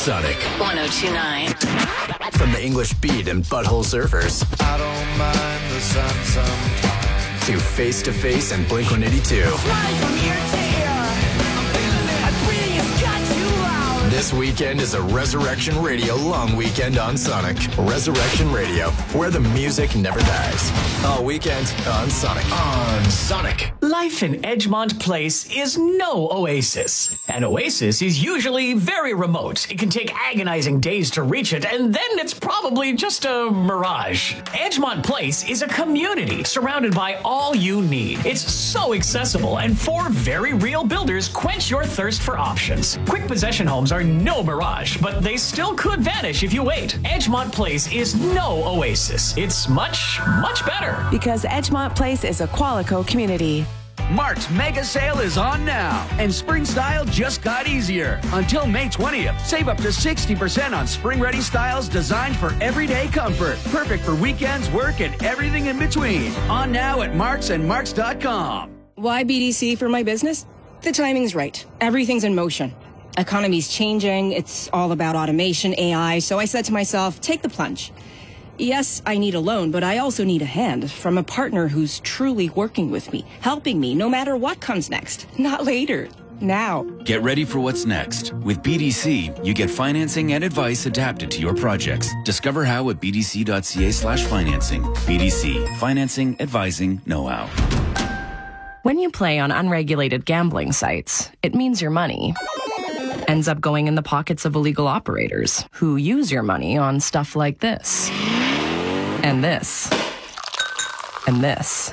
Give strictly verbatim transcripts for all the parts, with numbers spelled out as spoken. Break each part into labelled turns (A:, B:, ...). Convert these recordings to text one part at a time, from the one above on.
A: Sonic.
B: one oh two point nine.
A: From the English Beat and Butthole Surfers.
C: I don't mind the sun sometimes.
A: To Face to Face and Blink one eighty-two.
D: Flying from ear to ear. I'm feeling it. I'm breathing. It's got too loud.
A: This weekend is a Resurrection Radio long weekend on Sonic. Resurrection Radio, where the music never dies. All weekend on Sonic. On Sonic.
E: Life in Edgemont Place is no oasis. An oasis is usually very remote. It can take agonizing days to reach it, and then it's probably just a mirage. Edgemont Place is a community surrounded by all you need. It's so accessible, and four very real builders quench your thirst for options. Quick possession homes are no mirage, but they still could vanish if you wait. Edgemont Place is no oasis. It's much, much better.
F: Because Edgemont Place is a Qualico community.
G: Mark's mega sale is on now, and spring style just got easier. Until May twentieth, save up to sixty percent on spring-ready styles designed for everyday comfort. Perfect for weekends, work, and everything in between. On now at Marks and Marks dot com.
H: Why B D C for my business? The timing's right. Everything's in motion. Economy's changing. It's all about automation, A I. So I said to myself, take the plunge. Yes, I need a loan, but I also need a hand from a partner who's truly working with me, helping me no matter what comes next. Not later. Now.
I: Get ready for what's next. With B D C, you get financing and advice adapted to your projects. Discover how at bdc.ca slash financing. B D C. Financing, advising, know-how.
F: When you play on unregulated gambling sites, it means your money ends up going in the pockets of illegal operators who use your money on stuff like this. And this. And this.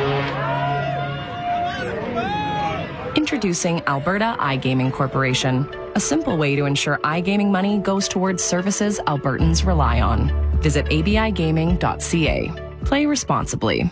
F: Introducing Alberta iGaming Corporation, a simple way to ensure iGaming money goes towards services Albertans rely on. Visit a b i gaming dot c a. Play responsibly.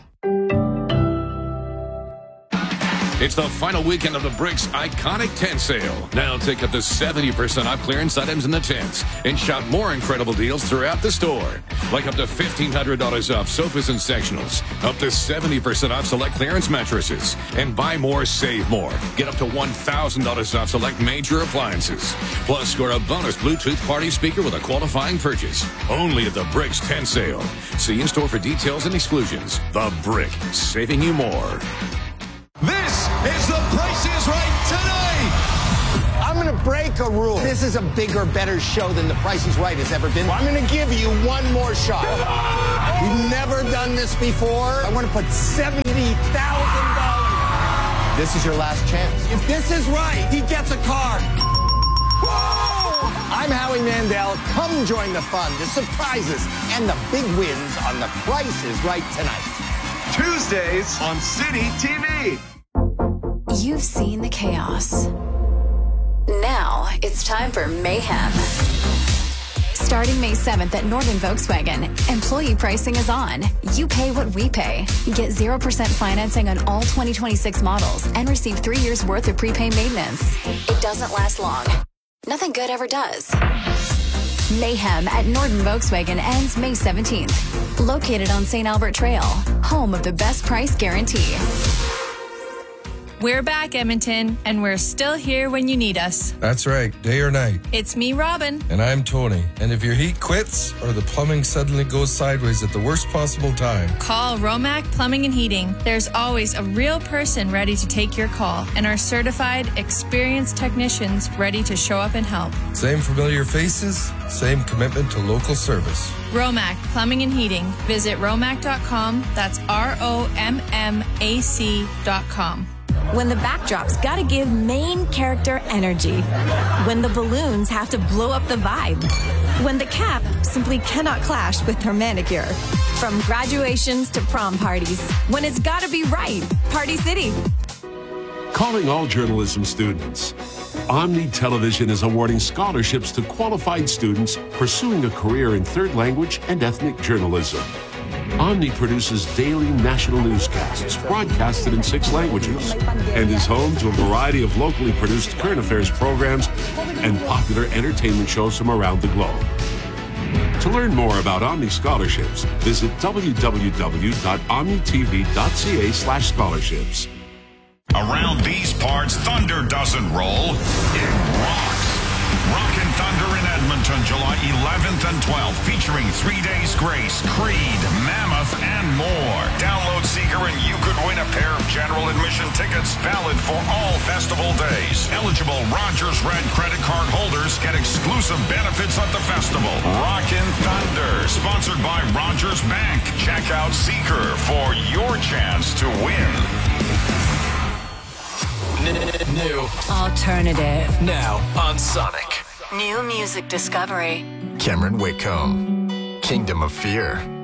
J: It's the final weekend of the Bricks Iconic Tent Sale. Now take up to seventy percent off clearance items in the tents and shop more incredible deals throughout the store. Like up to fifteen hundred dollars off sofas and sectionals, up to seventy percent off select clearance mattresses, and buy more, save more. Get up to one thousand dollars off select major appliances. Plus, score a bonus Bluetooth party speaker with a qualifying purchase. Only at the Bricks Tent Sale. See in-store for details and exclusions. The Brick, saving you more.
K: This is The Price is Right tonight.
L: I'm going to break a rule. This is a bigger, better show than The Price is Right has ever been. I'm going to give you one more shot. We've never done this before. I want to put seventy thousand dollars. This is your last chance. If this is right, he gets a car. Whoa! I'm Howie Mandel. Come join the fun, the surprises, and the big wins on The Price is Right tonight.
K: Tuesdays on City T V.
B: You've seen the chaos. Now it's time for mayhem. Starting May seventh at Norton Volkswagen, employee pricing is on. You pay what we pay. Get zero percent financing on all twenty twenty-six models and receive three years worth of prepaid maintenance. It doesn't last long. Nothing good ever does. Mayhem at Norton Volkswagen ends May seventeenth. Located on Saint Albert Trail, home of the best price guarantee.
M: We're back, Edmonton, and we're still here when you need us.
N: That's right, day or night.
M: It's me, Robin.
N: And I'm Tony. And if your heat quits or the plumbing suddenly goes sideways at the worst possible time,
M: call Romac Plumbing and Heating. There's always a real person ready to take your call, and our certified, experienced technicians ready to show up and help.
N: Same familiar faces, same commitment to local service.
M: Romac Plumbing and Heating. Visit romac dot com. That's R O M M A C dot com.
O: When the backdrop's gotta give main character energy. When the balloons have to blow up the vibe. When the cap simply cannot clash with her manicure. From graduations to prom parties. When it's gotta be right. Party City.
P: Calling all journalism students. Omni Television is awarding scholarships to qualified students pursuing a career in third language and ethnic journalism. Omni produces daily national newscasts broadcasted in six languages and is home to a variety of locally produced current affairs programs and popular entertainment shows from around the globe. To learn more about Omni scholarships, visit w w w dot omni t v dot c a slash scholarships.
Q: Around these parts, thunder doesn't roll. It rocks. Rockin' Thunder in Edmonton. Edmonton, July eleventh and twelfth, featuring Three Days Grace, Creed, Mammoth, and more. Download Seeker and you could win a pair of general admission tickets valid for all festival days. Eligible Rogers Red credit card holders get exclusive benefits at the festival. Rockin' Thunder, sponsored by Rogers Bank. Check out Seeker for your chance to win.
A: New.
B: Alternative.
A: Now on Sonic.
B: New music discovery.
A: Cameron Whitcomb. Kingdom of Fear.